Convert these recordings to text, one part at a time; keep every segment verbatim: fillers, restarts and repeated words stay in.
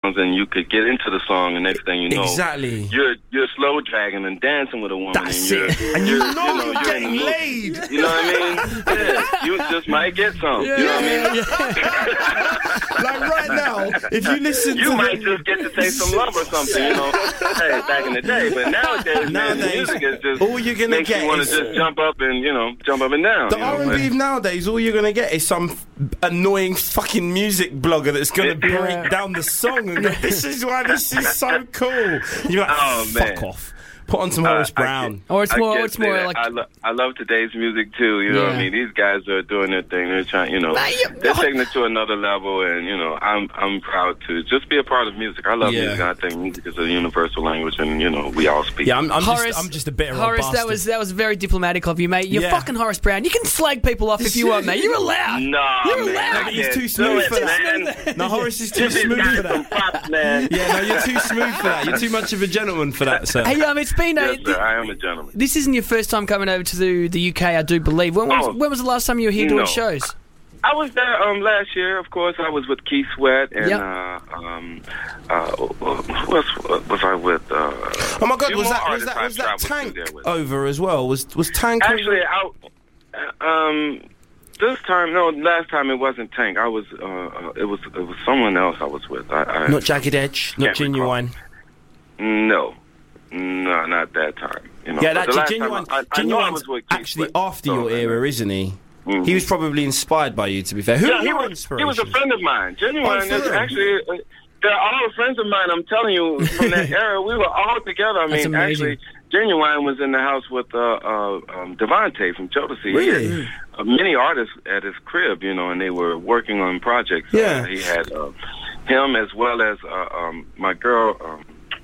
and you could get into the song, and next thing you know, exactly, you're you're slow dragging and dancing with a woman, That's and you're, it. And you you're, know you know you're you're getting laid. You know what I mean? Yeah, you just might get some. Yeah, you know what I mean? Yeah. Like right now, if you listen you to might the... just get to taste some love or something, you know. Hey, back in the day, but nowadays, man, the music is just all you're gonna makes get you want is to just jump up and you know jump up and down. The you know, R and B but- nowadays, all you're gonna get is some f- annoying fucking music blogger that's gonna Yeah. break down the song and go, "This is why this is so cool." And you're like, Oh, "Fuck man. off." Put on some Horace Uh, I Brown. get- Or it's I more- get it's more that. like- I, lo- I love today's music too. You know what Yeah. I mean? These guys are doing their thing. They're trying, you know, Man, you- they're taking it to another level, and you know, I'm I'm proud to just be a part of music. I love Yeah. music. I think music is a universal language, and you know, we all speak. Yeah, I'm, I'm Horace, just I'm just a bit of a Horace, bastard. that was that was very diplomatic of you, mate. You're Yeah. fucking Horace Brown. You can slag people off if you want, mate. You're allowed. Nah, You're man, allowed. I He's can't too do smooth it, for that. man. No, Horace is too Give these smooth guys for some that. props, man. Yeah, no, you're too smooth for that. You're too much of a gentleman for that, sir. Hey, um, it's been a. Yes, sir. I am a gentleman. This isn't your first time coming over to the, the U K, I do believe. When was, Oh. when was the last time you were here doing No. shows? I was there um, last year, of course. I was with Keith Sweat and Yep. uh, um, uh, who else was I with? Uh, Oh my God, few was more that was artists that I've was that traveled through Tank there with. over as well? Was was Tank over? Actually, I, um, this time, no, last time it wasn't Tank. I was, uh, uh, it was, it was someone else I was with. I, I, Not Jagged Edge, not Can't recall. Genuine. No, no, not that time. You know, Yeah, but the that last Genuine. time I, I know I Genuine's was with Keith actually Sweat, after so, your uh, era, isn't he? Mhm. He was probably inspired by you, to be fair. Who Yeah, are he your was. He inspirations? was a friend of mine. Genuine Oh, for is real? actually. Uh, they're all friends of mine. I'm telling you, from that era, we were all together. I That's mean, amazing. actually, Genuine was in the house with uh, uh, um, Devontae from Jodeci. He Really? had, uh, many artists at his crib, you know, and they were working on projects. Yeah. Uh, he had uh, him as well as uh, um, my girl. Um,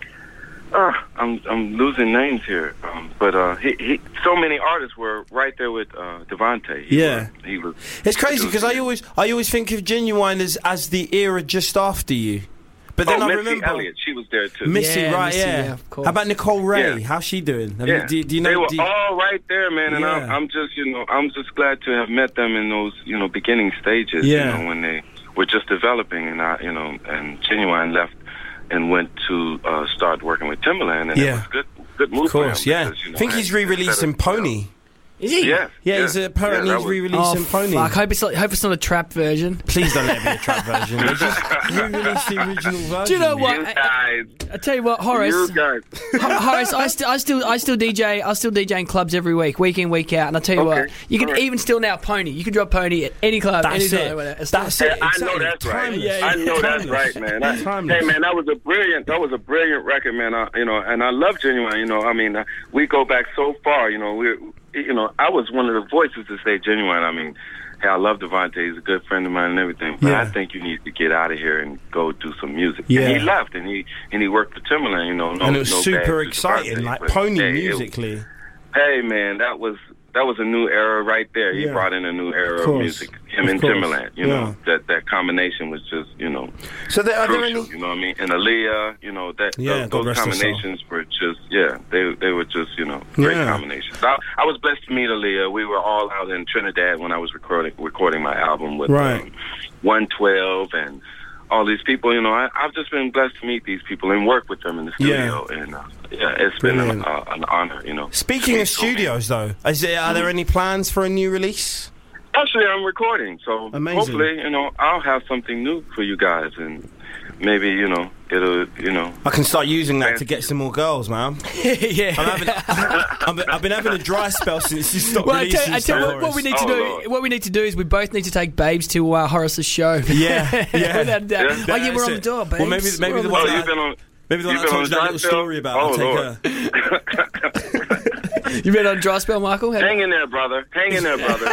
uh, I'm I'm losing names here, um, but uh, he, he so many artists were right there with uh, Devontae. He Yeah. was, he was. It's crazy because I producing. always I always think of Genuine as as the era just after you. But then oh, I Missy remember Elliott, she was there too. Missy, Yeah, right? Missy, yeah. yeah, of course. How about Nicole Ray? Yeah. How's she doing? Have Yeah, you, do, do you know? they were do you- all right there, man, and Yeah. I'm, I'm just, you know, I'm just glad to have met them in those, you know, beginning stages. Yeah. You know, when they were just developing, and I, you know, and Genuine left and went to uh, start working with Timbaland, and Yeah. it was good, good move of course, for him. yeah. because, you know, I think he's I- re-releasing instead of- Pony. Is he? Yeah, Yeah, he's apparently yeah, he's that was- re-releasing Oh, Pony. fuck. Hope it's, not, hope it's not a trap version. Please don't let it be a trap version. They just re-released the original version. Do you know what? You I- guys, I tell you what, Horace. you guys. Ho- Horace, I still, I still, I still D J. I still D J in clubs every week, week in, week out. And I tell you Okay. what, you can All right. even still now Pony. You can drop Pony at any club, That's anytime. it. whatever. It's That's not- it. I Exactly. know that's right. Timeless. Yeah, yeah. I know that's Timeless. right, man. I, Timeless. hey, man, that was a brilliant, that was a brilliant record, man. I, you know, and I love Genuine. You know, I mean, uh, we go back so far. You know, we, you know, I was one of the voices to say Genuine. I mean, hey, I love Devontae. He's a good friend of mine and everything. But Yeah. I think you need to get out of here and go do some music. Yeah. And he left, and he and he worked for Timbaland. You know, no, and it was no super bad to exciting, Devontae, like but, Pony hey, it- musically. Hey, man, that was that was a new era right there. He Yeah. brought in a new era Of of, course. music. Him Of and course. Timbaland, you Yeah. know, that that combination was just, you know, So there, are there crucial. any? You know what I mean? And Aaliyah, you know, that Yeah, those, God those rest her soul. combinations were just, yeah, they they were just, you know, great Yeah. combinations. I, I was blessed to meet Aaliyah. We were all out in Trinidad when I was recording recording my album with Right. um, one twelve and all these people. You know, I, I've just been blessed to meet these people and work with them in the studio. And uh, yeah, it's been an, Brilliant. uh, an honor. You know. Speaking to of meet so many. studios, though, is there, are there any plans for a new release? Actually, I'm recording, so Amazing. hopefully, you know, I'll have something new for you guys, and maybe, you know, it'll, you know. I can start using that to get some more girls, man. yeah. I'm having, I've been- I've been having a dry spell since you stopped Well, I releasing tell, I tell stuff, you what, what we Horace. need to Oh, do. Lord. What we need to do is we both need to take Babes to uh, Horace's show. Yeah, yeah. Without a doubt. Yeah. Oh yeah, That's we're on the it. door, Babes. Well, maybe- maybe We're the on one Oh, that you've been on. Maybe the one You've I been told you on that little dry spell? story about. Oh, I'll take Lord. her. You been on dry spell, Michael? Have- Hang in there, brother. Hang in there, brother.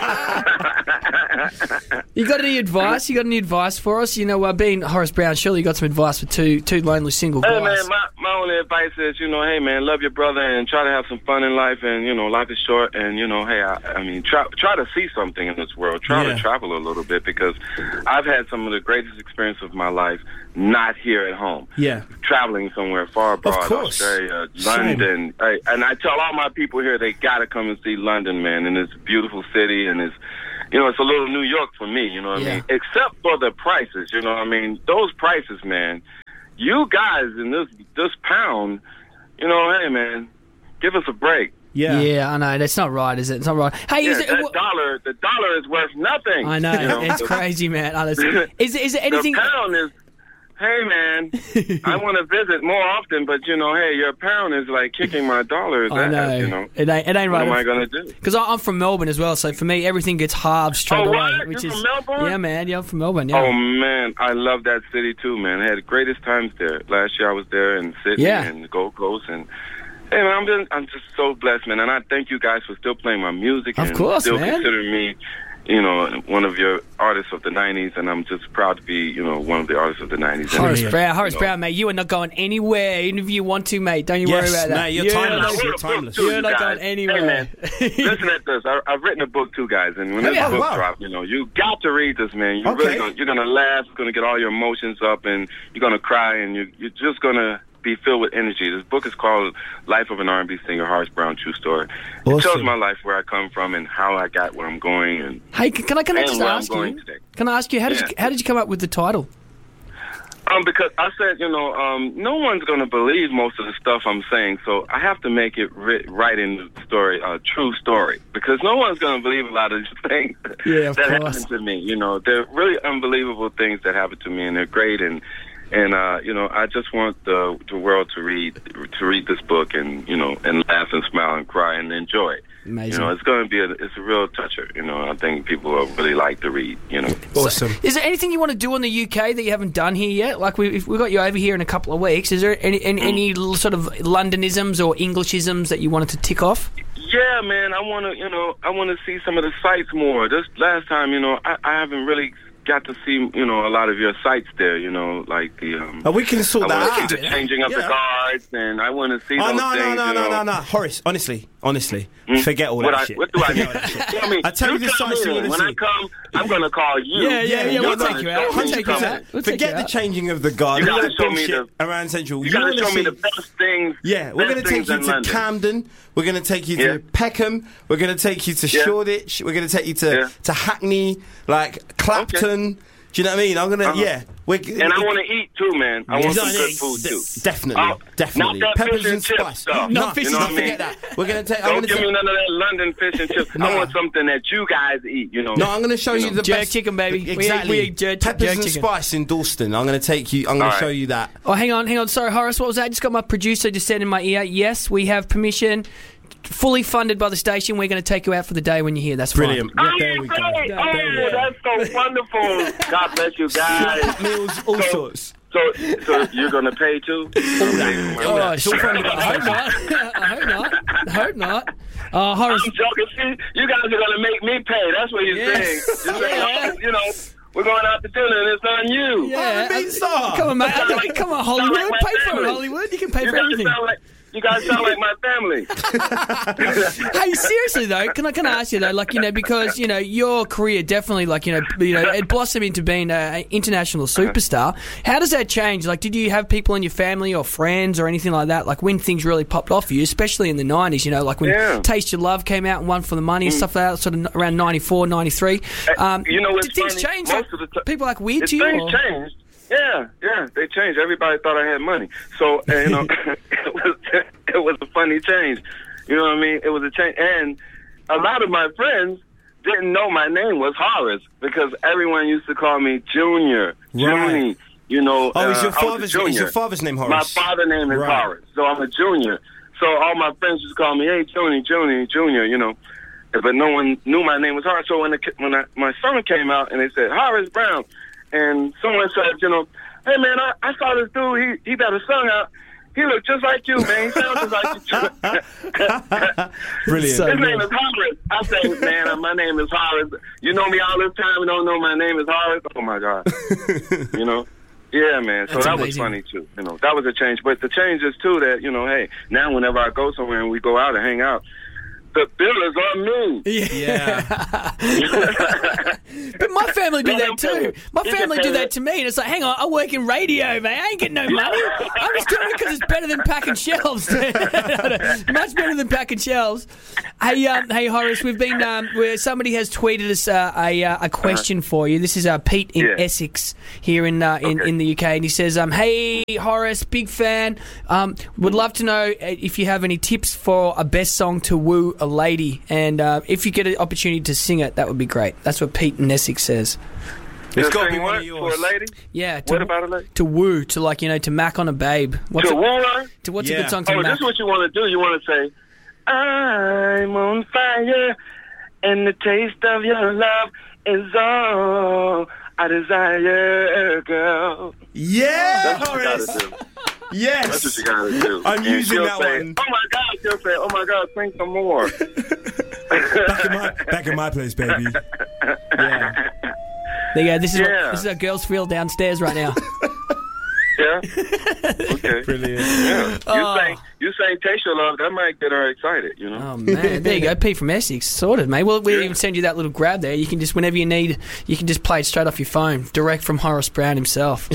You got any advice? You got any advice for us? You know, uh, being Horace Brown, surely you got some advice for two two lonely single Hey, guys. man, my, my only advice is, you know, hey, man, love your brother and try to have some fun in life. And, you know, life is short. And, you know, hey, I, I mean, try try to see something in this world. Try Yeah. to travel a little bit, because I've had some of the greatest experience of my life not here at home. Yeah. Traveling somewhere far abroad, course. Australia, Same. London. Hey, and I tell all my people here, they got to come and see London, man. And it's a beautiful city, and it's, you know, it's a little New York for me, you know what Yeah. I mean? Except for the prices, you know what I mean? Those prices, man, you guys in this this pound, you know, hey man, give us a break. Yeah. Yeah, I know. That's not right, is it? It's not right. Hey, Yeah, is it? that wh- dollar, the dollar is worth nothing. I know. you know? It's crazy, man. Honestly. Is, is there anything... The pound is, hey man, I want to visit more often, but you know, hey, your pound is like kicking my dollar's I know. ass, you know. It ain't, it ain't What right. am I going to do? Because I'm from Melbourne as well, so for me, everything gets halved straight Oh, away. what? Which You're is, from Melbourne? Yeah, man. Yeah, I'm from Melbourne. Yeah. Oh man, I love that city too, man. I had the greatest times there. Last year I was there in Sydney Yeah. and the Gold Coast, and hey man, I'm just, I'm just so blessed, man. And I thank you guys for still playing my music Of and course, still man. considering me, you know, one of your artists of the nineties, and I'm just proud to be, you know, one of the artists of the nineties. Horace And, Brown, Horace you know, Brown, mate, you are not going anywhere, even if you want to, mate. Don't you Yes, worry about that. mate, you're Yeah, timeless. I no, wrote You're a book, timeless. too, You're you not guys. going anywhere. Hey, man, listen at this. I, I've written a book too, guys, and when Oh, this yeah. book Wow. drops, you know, you got to read this, man. You Okay. really gonna, you're gonna laugh, you're gonna get all your emotions up, and you're gonna cry, and you, you're just gonna be filled with energy. This book is called Life of an R and B Singer, Horace Brown, True Story. It Awesome. tells my life, where I come from, and how I got where I'm going, and Hey, can can I, can I And just where I'm ask going you? today. Can I ask you, how did, Yeah. you, how did you come up with the title? Um, because I said, you know, um, no one's going to believe most of the stuff I'm saying, so I have to make it ri- right in the story, a uh, true story, because no one's going to believe a lot of these things Yeah, of that course. happen to me. You know, they're really unbelievable things that happen to me, and they're great, and and uh, you know, I just want the the world to read to read this book, and you know, and laugh and smile and cry and enjoy it. Amazing. You know, it's going to be a it's a real toucher. You know, I think people will really like to read. You know. Awesome. Is there anything you want to do in the U K that you haven't done here yet? Like, we, if we got you over here in a couple of weeks, is there any, any, any little sort of Londonisms or Englishisms that you wanted to tick off? Yeah, man, I want to, you know, I want to see some of the sites more. This last time, you know, I, I haven't really got to see, you know, a lot of your sites there, you know, like the, um... Oh, we can sort I that want out. to see the changing of Yeah. the guards, and I want to see Oh, those no, no, things, no, you no, know. no, no. Horace, honestly, honestly, Hmm? forget all what that I, shit. What do I need to see? Tell me. I tell you the tell sites me you then. wanna When see. I come, I'm going to call you. Yeah, yeah, yeah, You're we'll gonna take you show out. me We'll take you something. out. We'll take Forget you the out. changing of the guard. You all gotta that show me bullshit the- around Central. You got to wanna show me see- the best things. Yeah, we're going to take you in to London. Camden. We're going to take you Yeah. to Peckham. We're going to take you to Yeah. Shoreditch. We're going to take you to, Yeah. to Hackney, like Clapton. Do you know what I mean? I'm going to, Uh-huh. yeah. We're, And I want to eat too, man. I want Yeah. some No, good no, food d- too. Definitely, Oh, definitely. not that Peppers fish and and chip spice. stuff. No, Not fish You know don't what I mean? forget that. We're going to take. I'm Don't gonna give take, me none of that London fish and chips. Nah. I want something that you guys eat, you know. No, I'm going to show you, know. the Jerk best chicken, baby. We eat- Exactly. we eat jerk- Peppers jerk and chicken. spice in Dalston. I'm going to take you. I'm going All to right. show you that. Oh, hang on, hang on. Sorry, Horace, what was that? I just got my producer just said in my ear, yes, we have permission, fully funded by the station. We're going to take you out for the day when you're here. That's Brilliant. fine. Yeah, Oh, there we go. great. There we Oh, go. that's so wonderful. God bless you guys. Meals, all So- sorts. So, so you're gonna pay too? Oh, It's all shit. funded by the I hope station. not. I hope not. I hope not. Uh, Horace, I'm joking. See, you guys are gonna make me pay. That's what you're Yes. saying. You're saying, Yeah. oh, you know, we're going out to dinner and it's on you. yeah. Oh, the beat star. Come on, mate. Sound like- Come on, sound like Hollywood. my Pay for it, family. Hollywood. You can pay You for guys everything. sound like you guys sound like my family. Hey, seriously though, can I can I ask you though, like you know, because you know your career definitely, like you know, you know, it blossomed into being an international superstar. How does that change? Like, did you have people in your family or friends or anything like that? Like when things really popped off for you, especially in the nineties, you know, like when Yeah. Taste Your Love came out and One for the Money and stuff like that, sort of around ninety-four, ninety-three. Um, You know what's did things funny? change? Most Like, of the ti- people like weird If to you? things or- changed. Yeah, yeah, they changed. Everybody thought I had money, so uh, you know, it was it was a funny change. You know what I mean? It was a change, and a lot of my friends didn't know my name was Horace because everyone used to call me Junior, Right. Junie. You know, Oh, is uh, your I was a father's is junior. your father's name My Horace? father's name is Right. Horace, so I'm a junior. So all my friends just call me, hey, Junie, Junie, Junior, you know. But no one knew my name was Horace. So when the, when I, my son came out and they said, Horace Brown, and someone said, you know, hey, man, I, I saw this dude, he, he got a song out. He looked just like you, man. He sounds just like you. Brilliant. So- His name is Horace. I say, man, my name is Horace. You know me all this time and don't know my name is Horace? Oh, my God. You know? Yeah, man. So That's that amazing. was funny, too. You know, that was a change. But the change is, too, that, you know, hey, now whenever I go somewhere and we go out and hang out, the bill is on me. Yeah. But my family do that too. My You family can do pay that to me, and it's like, hang on, I work in radio, man. I ain't getting no money. I'm just doing it because it's better than packing shelves. Much better than packing shelves. Hey, um, hey, Horace, we've been um, where somebody has tweeted us uh, a uh, a question for you. This is uh, Pete in Yeah. Essex here in uh, in Okay. in the U K, and he says, um, "Hey, Horace, big fan. Um, would love to know if you have any tips for a best song to woo a lady, and uh, if you get an opportunity to sing it, that would be great." That's what Pete in Essex says. It's Just got to saying be one what of yours. for a lady. Yeah. To, What about a lady? to woo, to like you know, to mac on a babe. What's To a, woo her? to, what's a Yeah. good song to Oh, mac? this is what you want to do. You want to say, I'm on fire, and the taste of your love is all I desire, girl. Yeah, That's what you Horace. gotta do. Yes. That's what you gotta do. I'm And using she'll that say, one. Oh my God, she'll say, oh my God, sing some more. Back in my back in my place, baby. Yeah. There you go. This is Yeah. what, this is how girls feel downstairs right now. Yeah? Okay. Brilliant. Yeah. You Oh. saying you saying taste your love, that might get her excited, you know? Oh man, there you go. Pete from Essex, sorted, mate. We'll, we'll Yeah. even send you that little grab there. You can just whenever you need, you can just play it straight off your phone, direct from Horace Brown himself.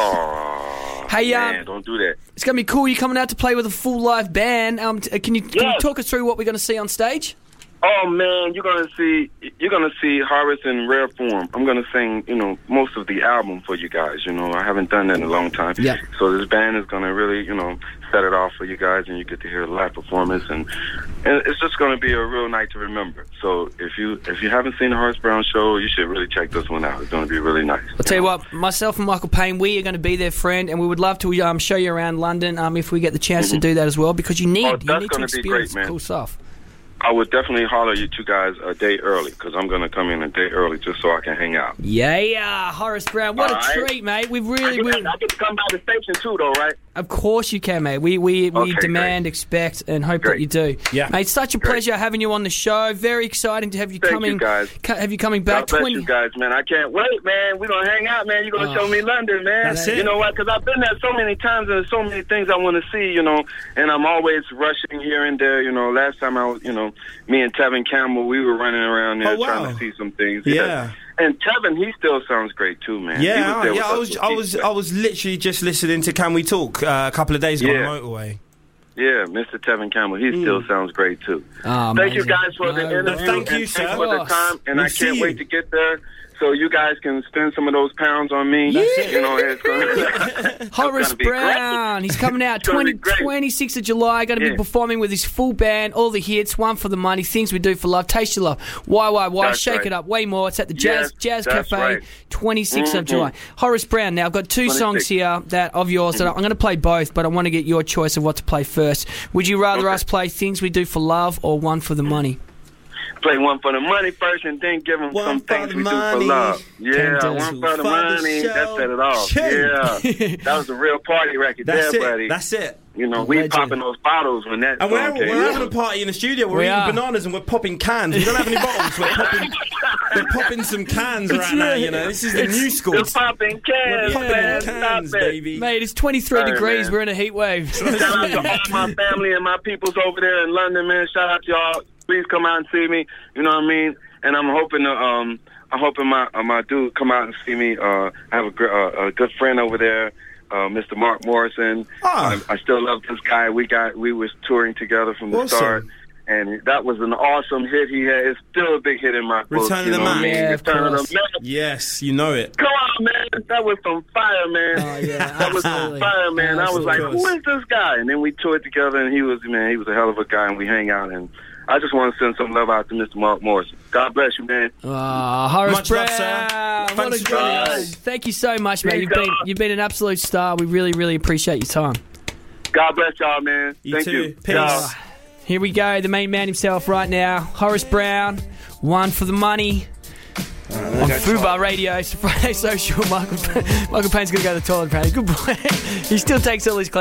Oh, Hey, um, man, don't do that. It's gonna be cool. You're coming out to play with a full live band. Um, t- can you can you Yes. talk us through what we're going to see on stage? Oh man, you're gonna see you're gonna see Horace in rare form. I'm gonna sing, you know, most of the album for you guys. You know, I haven't done that in a long time. Yeah. So this band is gonna really, you know, set it off for you guys, and you get to hear a live performance, and, and it's just gonna be a real night to remember. So if you if you haven't seen the Horace Brown show, you should really check this one out. It's gonna be really nice. I'll tell you what, myself and Michael Payne, we are going to be their friend, and we would love to um, show you around London um, if we get the chance to do that as well, because you need Oh, you that's need to gonna be experience great, man. cool stuff. I would definitely holler you two guys a day early, because I'm gonna come in a day early just so I can hang out. Yeah, yeah, Horace Brown, what All a right. treat, mate. We've I really, get, really, I get to come by the station too, though, right? of course you can, mate. We we, we Okay, demand, great. expect, and hope that Great. you do. Yeah. Mate, it's such a Great. pleasure having you on the show. Very exciting to have you Thank coming. you, guys. co- Have you coming back? God bless you guys, man. I can't wait, man. We're going to hang out, man. You're going to Oh. show me London, man. That's it. You know what? Because I've been there so many times and there's so many things I want to see, you know, and I'm always rushing here and there. You know, last time I was, you know, me and Tevin Campbell, we were running around there Oh, wow. trying to see some things. Yeah. And Tevin, he still sounds great, too, man. He Yeah, was there yeah. with I us was, with I Keith was, Sweat. I was literally just listening to "Can We Talk" uh, a couple of days ago Yeah. on the motorway. Yeah, Mister Tevin Campbell, he still sounds great, too. Oh, Thank you amazing. guys for the No, interview. Thank you, and sir. thanks for the time. And We'll I see can't you. wait to get there so you guys can spend some of those pounds on me. That's You know, it's gonna, Horace gonna be Brown, he's coming out It's gonna be twenty, great. twenty-sixth of July. Going to be Yeah. performing with his full band, all the hits, One for the Money, Things We Do for Love, Taste Your Love, Why Why Why, That's Shake right. It Up, way more. It's at the Jazz Yes, Jazz that's Cafe, right. twenty-sixth of Mhm. July. Horace Brown. Now I've got two songs twenty-sixth. here that of yours that I'm going to play both, but I want to get your choice of what to play first. Would you rather Okay. us play Things We Do for Love or One for the Money? play one for the money first and then give them One some for things the we do money. for love. Yeah, Ten one two for the for the money. show. That set it off. Check. Yeah. That was a real party record That's there, it. buddy. That's it. You know, we Legend. popping those bottles when that And song we're, came we're out. having a party in the studio. We're We eating are. bananas and we're popping cans. We don't have any bottles. We're popping, we're popping some cans right now. You know, this is the new school. We're popping cans, We're man. popping Stop cans, it. baby. Mate, it's twenty-three All right, degrees. man. We're in a heat wave. Shout out to all my family and my peoples over there in London, man. Shout out to y'all. Please come out and see me. You know what I mean? And I'm hoping to, um, I'm hoping my uh, my dude come out and see me. Uh, I have a, gr- uh, a good friend over there, uh, Mister Mark Morrison. Ah. I, I still love this guy. We got we was touring together from the Awesome. start. And that was an awesome hit he had. It's still a big hit in my book. Return of you the know what I Mac. mean? Yeah, of Return of course. the Mac. Yes, you know it. Come on, man. That was some fire, man. Oh, yeah, that was some absolutely. fire, man. I was like, Absolutely. who is this guy? And then we toured together, and he was, man, he was a hell of a guy, and we hang out. And I just want to send some love out to Mister Mark Morrison. God bless you, man. Ah, Horace Much love, Brown. sir. What Thanks a for joining guy. us. Thank you so much, mate. Peace You've been out. you've been an absolute star. We really, really appreciate your time. God bless y'all, man. You Thank too. you. Peace. Y'all. Here we go, the main man himself right now, Horace Brown, One for the Money. On Fubar Radio, it's Friday Social. Michael, Michael Payne's going to go to the toilet, apparently. Good boy. He still takes all his clothes.